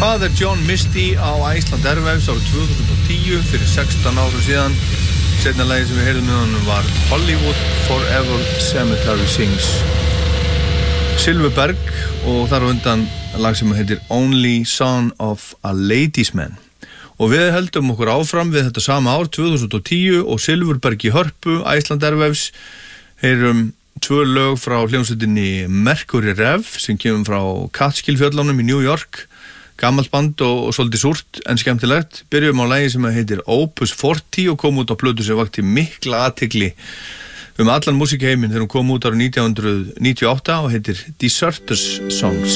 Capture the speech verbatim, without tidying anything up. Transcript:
Father John Misty á Iceland Airwaves árið tvö þúsund og tíu fyrir sextán árum síðan. Seinna lagið sem við heyrðum með honum var Hollywood Forever Cemetery Sings. Silfurberg og þar á undan lag sem heitir Only Son of a Ladies Man. Og við heldum okkur áfram við þetta sama ár tvö þúsund og tíu og Silfurberg í Hörpu, Iceland Airwaves. Heyrum tvö lög frá hljómsveitinni Mercury Rev sem kemur frá Catskill-fjöllunum í New York. Gammalt band og, og svolítið súrt en skemmtilegt. Byrjum á lagi sem heitir Opus fjörutíu og kom út á plötu sem vakti mikla athygli um allan músíkheiminn þegar hún kom út árið nítján hundruð níutíu og átta og heitir Deserters Songs.